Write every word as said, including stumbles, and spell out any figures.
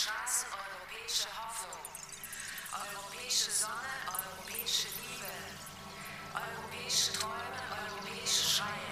Straßen, europäische Hoffnung. Europäische Sonne, europäische Liebe. Europäische Träume, europäische Schreie.